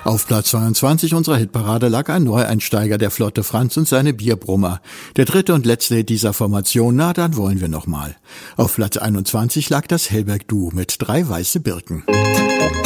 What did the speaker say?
Auf Platz 22 unserer Hitparade lag ein Neueinsteiger der Flotte Franz und seine Bierbrummer. Der dritte und letzte Hit dieser Formation, na dann wollen wir noch mal. Auf Platz 21 lag das Hellberg Duo mit 3 weiße Birken.